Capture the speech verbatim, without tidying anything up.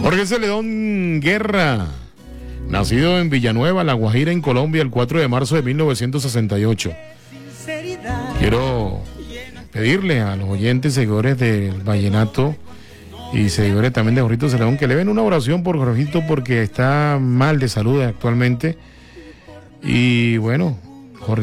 Jorge Celedón Guerra, nacido en Villanueva, La Guajira, en Colombia, el cuatro de marzo de mil novecientos sesenta y ocho. Quiero pedirle a los oyentes, seguidores del vallenato y seguidores también de Jorgito Celedón, que le den una oración por Jorgito porque está mal de salud actualmente. Y bueno,